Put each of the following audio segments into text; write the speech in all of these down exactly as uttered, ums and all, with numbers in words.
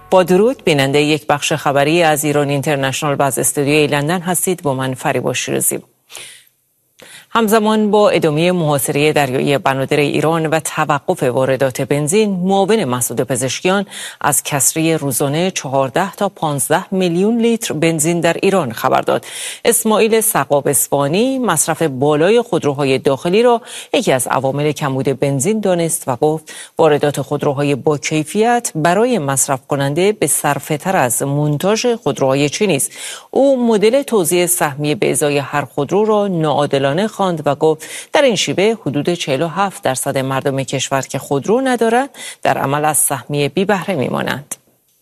با درود، بیننده یک بخش خبری از ایران اینترنشنال و از استودیوی لندن هستید. با من فریبا شیرازی. همزمان با ادامه محاصره دریایی بنادر ایران و توقف واردات بنزین، معاون مسعود پزشکیان از کسری روزانه چهارده تا پانزده میلیون لیتر بنزین در ایران خبر داد. اسماعیل سقاب اصفهانی مصرف بالای خودروهای داخلی را یکی از عوامل کمبود بنزین دانست و گفت واردات خودروهای با کیفیت برای مصرف کننده به صرفه تر از مونتاژ خودروهای چینی است. او مدل توزیع سهمیه به ازای هر خودرو را ناعادلانه خواند و گفت در این شیوه حدود چهل و هفت درصد مردم کشور که خودرو ندارند در عمل از سهمیه بی بهره میمانند.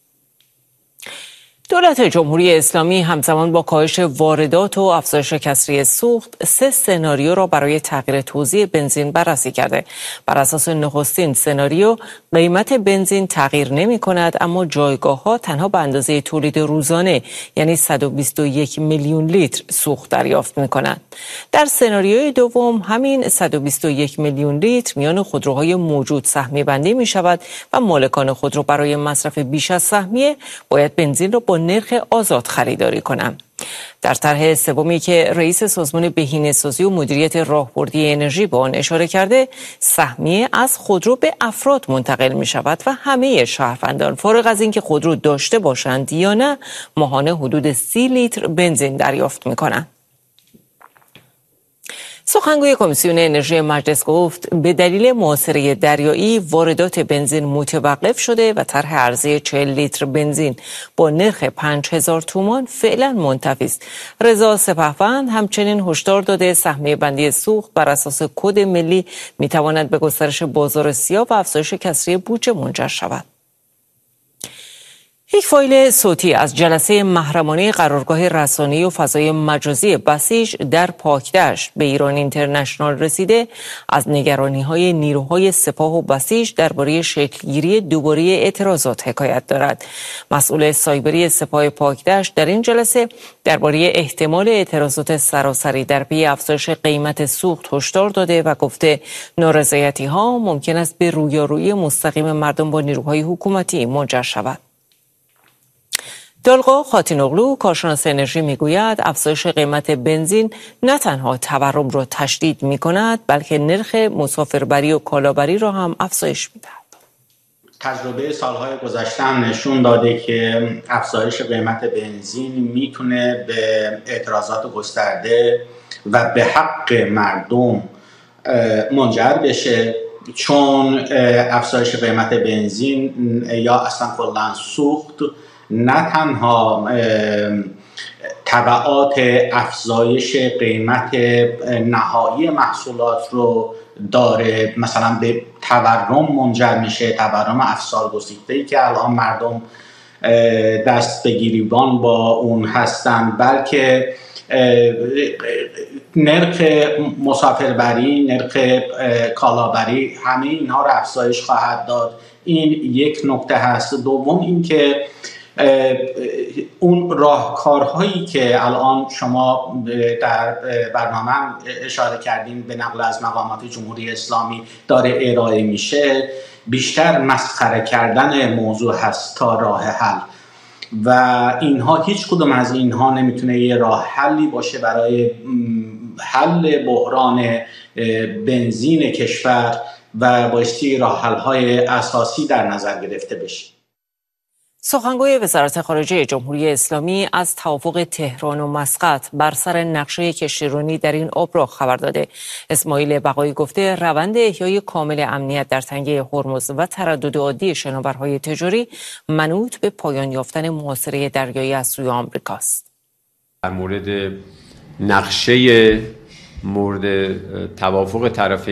دولت جمهوری اسلامی همزمان با کاهش واردات و افزایش کسری سوخت سه سناریو را برای تغییر توزیع بنزین بررسی کرده. بر اساس نخستین سناریو قیمت بنزین تغییر نمی کند، اما جایگاه ها تنها به اندازه تولید روزانه یعنی صد و بیست و یک میلیون لیتر سوخت دریافت می کنند. در سناریوی دوم همین صد و بیست و یک میلیون لیتر میان خودروهای موجود سهمیه بندی می شود و مالکان خودرو برای مصرف بیش از سهمیه باید بنزین را با نرخ آزاد خریداری کنند. در طرح سومی که رئیس سازمان بهینه‌سازی و مدیریت راهبردی انرژی به آن اشاره کرده، سهمیه از خودرو به افراد منتقل می شود و همه شهروندان فارغ از اینکه خودرو داشته باشند یا نه ماهانه حدود سی لیتر بنزین دریافت می کنند. سخنگوی کمیسیون انرژی مجلس گفت به دلیل محاصره دریایی واردات بنزین متوقف شده و طرح عرضه چهل لیتر بنزین با نرخ پنج هزار تومان فعلا منتفی است. رضا سپهبند همچنین هشدار داده سهمیه بندی سوخت بر اساس کد ملی میتواند به گسترش بازار سیاه و افزایش کسری بودجه منجر شود. یک فایل صوتی از جلسه محرمانه قرارگاه رسانه‌ای و فضای مجازی بسیج در پاکدشت به ایران اینترنشنال رسیده از نگرانی‌های نیروهای سپاه و بسیج درباره شکلگیری دوباره اعتراضات حکایت دارد. مسئول سایبری سپاه پاکدشت در این جلسه درباره احتمال اعتراضات سراسری در پی افزایش قیمت سوخت هشدار داده و گفته نارضایتی‌ها ممکن است به رویارویی مستقیم مردم با نیروهای حکومتی منجر شود. دالقا خاتینوغلو کارشناس انرژی میگوید افزایش قیمت بنزین نه تنها تورم را تشدید می کند بلکه نرخ مسافربری و کالابری را هم افزایش می‌دهد. تجربه سالهای گذشته هم نشون داده که افزایش قیمت بنزین میتونه به اعتراضات گسترده و به حق مردم منجر بشه، چون افزایش قیمت بنزین یا اصلا کلاً سوخت نه تنها تبعات افزایش قیمت نهایی محصولات رو داره، مثلا به تورم منجر میشه، تورم افسار گسیخته‌ای که الان مردم دست به گریبان با اون هستن، بلکه نرخ مسافربری، نرخ کالابری، همه اینها رو افزایش خواهد داد. این یک نکته هست. دوم این که اون راهکارهایی که الان شما در برنامه اشاره کردین به نقل از مقامات جمهوری اسلامی داره ارائه میشه، بیشتر مسخره کردن موضوع هست تا راه حل و اینها هیچ کدوم از اینها نمیتونه یه راه حلی باشه برای حل بحران بنزین کشور و بایستی راه حل‌های اساسی در نظر گرفته بشه. سخنگوی وزارت خارجه جمهوری اسلامی از توافق تهران و مسقط بر سر نقشه کشتیرانی در این آب را خبر داده. اسماعیل بقایی گفته روند احیای کامل امنیت در تنگه هرمز و تردد عادی شناورهای تجاری منوط به پایان یافتن محاصره دریایی از سوی آمریکاست. در مورد نقشه مورد توافق طرفین